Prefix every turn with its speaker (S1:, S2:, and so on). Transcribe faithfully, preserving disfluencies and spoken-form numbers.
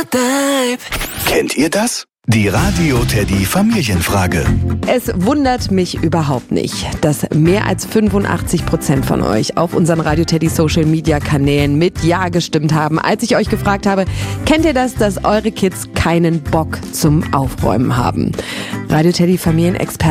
S1: type.
S2: Kennt ihr das? Die Radio Teddy Familienfrage.
S3: Es wundert mich überhaupt nicht, dass mehr als fünfundachtzig Prozent von euch auf unseren Radio Teddy Social Media Kanälen mit Ja gestimmt haben, als ich euch gefragt habe, kennt ihr das, dass eure Kids keinen Bock zum Aufräumen haben? Radio Teddy Familienexperten